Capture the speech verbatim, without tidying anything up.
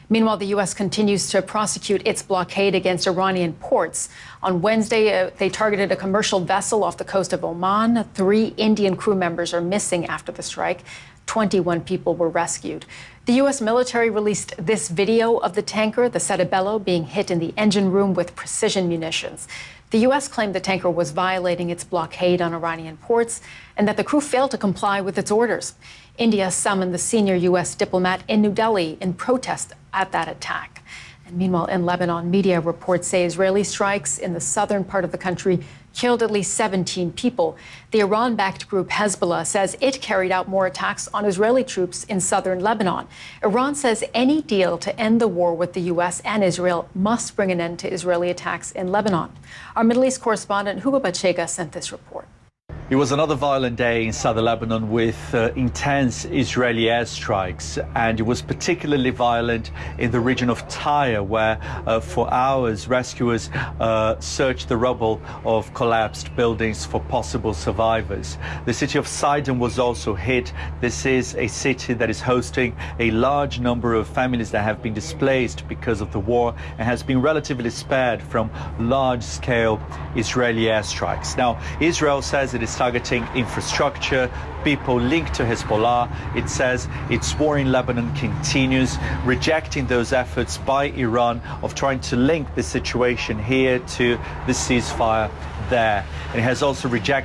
Meanwhile, the U S continues to prosecute its blockade against Iranian ports. On Wednesday, uh, they targeted a commercial vessel off the coast of Oman. Three Indian crew members are missing after the strike. twenty-one people were rescued. The U S military released this video of the tanker, the Settebello, being hit in the engine room with precision munitions. The U S claimed the tanker was violating its blockade on Iranian ports and that the crew failed to comply with its orders. India summoned the senior U S diplomat in New Delhi in protest at that attack. And meanwhile, in Lebanon, media reports say Israeli strikes in the southern part of the country killed at least seventeen people. The Iran-backed group Hezbollah says it carried out more attacks on Israeli troops in southern Lebanon. Iran says any deal to end the war with the U S and Israel must bring an end to Israeli attacks in Lebanon. Our Middle East correspondent Hugo Bachega sent this report. It was another violent day in southern Lebanon with uh, intense Israeli airstrikes, and it was particularly violent in the region of Tyre, where uh, for hours rescuers uh, searched the rubble of collapsed buildings for possible survivors. The city of Sidon was also hit. This is a city that is hosting a large number of families that have been displaced because of the war and has been relatively spared from large-scale Israeli airstrikes. Now, Israel says it is targeting infrastructure, people linked to Hezbollah. It says its war in Lebanon continues, rejecting those efforts by Iran of trying to link the situation here to the ceasefire there. And it has also rejected